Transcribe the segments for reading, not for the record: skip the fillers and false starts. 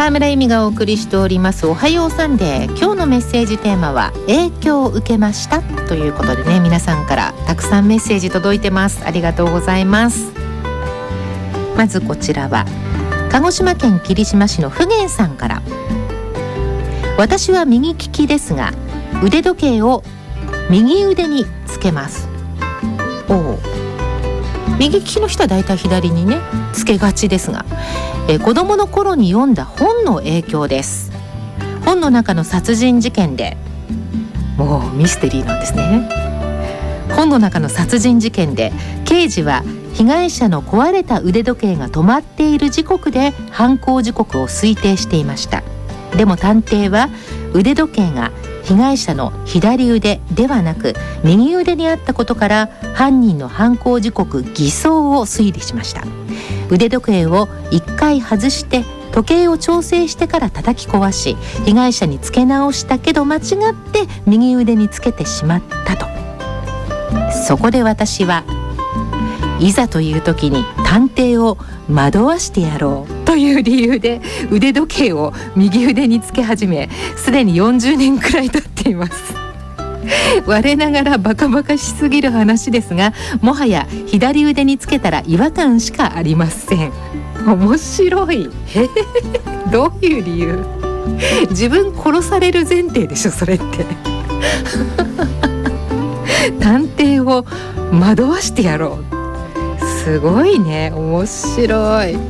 川村由美がお送りしておりますおはようサンデー。今日のメッセージテーマは影響を受けましたということでね、皆さんからたくさんメッセージ届いてます。ありがとうございます。まずこちらは鹿児島県霧島市のふげんさんから。私は右利きですが腕時計を右腕につけます。右利きの人はだいたい左にねつけがちですが、子供の頃に読んだ本の影響です。本の中の殺人事件で、もうミステリーなんですね。本の中の殺人事件で刑事は被害者の壊れた腕時計が止まっている時刻で犯行時刻を推定していました。でも探偵は腕時計が被害者の左腕ではなく右腕にあったことから犯人の犯行時刻偽装を推理しました。腕時計を1回外して時計を調整してから叩き壊し、被害者につけ直したけど間違って右腕につけてしまったと。そこで私はいざという時に探偵を惑わしてやろうという理由で腕時計を右腕につけ始め、すでに40年くらい経っています。我ながらバカバカしすぎる話ですが、もはや左腕につけたら違和感しかありません。面白い。どういう理由？自分殺される前提でしょそれって。探偵を惑わしてやろう。すごいね、面白い。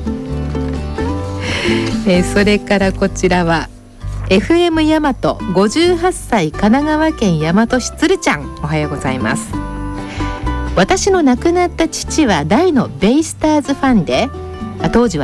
それからこちらは FM 大和58歳神奈川県大和市鶴ちゃん、おはようございます。私の亡くなった父は大のベイスターズファンで、当時は